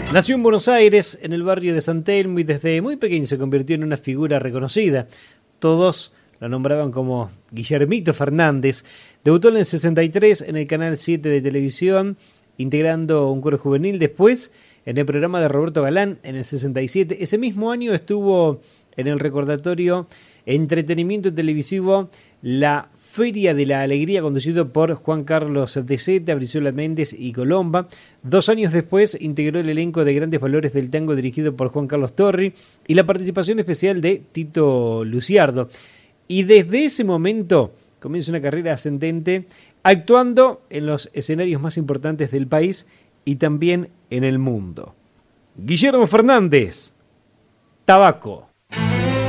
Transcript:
Nació en Buenos Aires, en el barrio de San Telmo, y desde muy pequeño se convirtió en una figura reconocida. Todos lo nombraban como Guillermito Fernández. Debutó en el 63 en el Canal 7 de televisión, integrando un coro juvenil. Después, en el programa de Roberto Galán, en el 67. Ese mismo año estuvo en el recordatorio entretenimiento televisivo La Feria de la Alegría, conducido por Juan Carlos de Zeta, Brizuela Méndez y Colomba. 2 años después integró el elenco de Grandes Valores del Tango, dirigido por Juan Carlos Torri, y la participación especial de Tito Luciardo. Y desde ese momento comienza una carrera ascendente, actuando en los escenarios más importantes del país y también en el mundo. Guillermo Fernández, Tabaco.